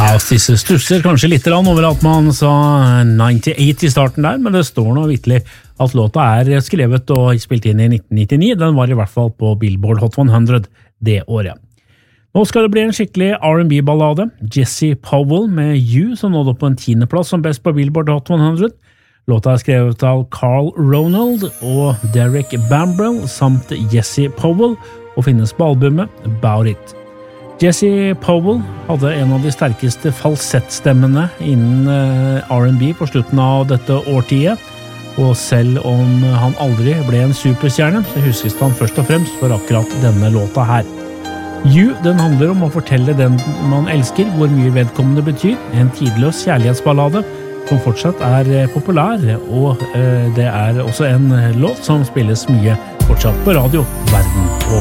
Ja, disse stusser kanskje litt over at man sa 98 I starten der, men det står nå virkelig at låta skrevet og spilt inn I 1999. Den var I hvert fall på Billboard Hot 100 det året. Nå skal det bli en skikkelig R&B-ballade. Jesse Powell med You, som nådde på en 10. plass som best på Billboard Hot 100. Låta skrevet av Carl Ronald og Derek Bambrell samt Jesse Powell og finnes på albumet About It. Jesse Powell hadde en av de sterkeste falsettstemmene innen R&B på slutten av dette årtiet, og selv om han aldri ble en superstjerne, så huskes han først og fremst for akkurat denne låta her. You, den handler om å fortelle den man elsker hvor mye vedkommende betyr, en tidløs kjærlighetsballade som fortsatt populær, og det også en låt som spilles mye fortsatt på radio verden over.